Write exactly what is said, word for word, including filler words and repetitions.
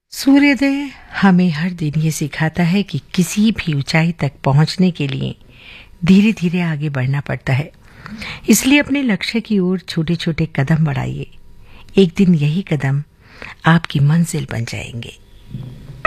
सूर्योदय हमें हर दिन ये सिखाता है कि किसी भी ऊंचाई तक पहुंचने के लिए धीरे धीरे आगे बढ़ना पड़ता है। इसलिए अपने लक्ष्य की ओर छोटे छोटे कदम बढ़ाइए। एक दिन यही कदम आपकी मंजिल बन जाएंगे।